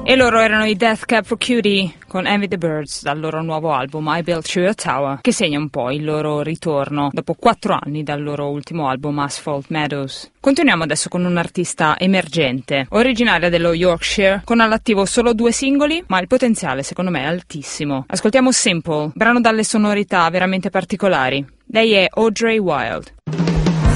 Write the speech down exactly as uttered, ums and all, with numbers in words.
E loro erano i Death Cab for Cutie con Envy the Birds dal loro nuovo album I Built You a Tower, che segna un po' il loro ritorno dopo quattro anni dal loro ultimo album Asphalt Meadows. Continuiamo adesso con un'artista emergente, originaria dello Yorkshire, con all'attivo solo due singoli, ma il potenziale secondo me è altissimo. Ascoltiamo Simple, brano dalle sonorità veramente particolari. Lei è Audrey Wild.